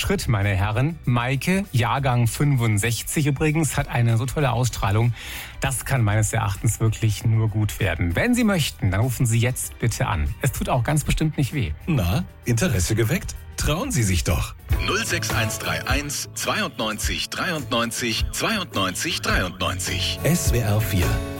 Schritt, meine Herren. Maike, Jahrgang 65 übrigens, hat eine so tolle Ausstrahlung. Das kann meines Erachtens wirklich nur gut werden. Wenn Sie möchten, dann rufen Sie jetzt bitte an. Es tut auch ganz bestimmt nicht weh. Na, Interesse geweckt? Trauen Sie sich doch. 06131 92 93 92 93. SWR 4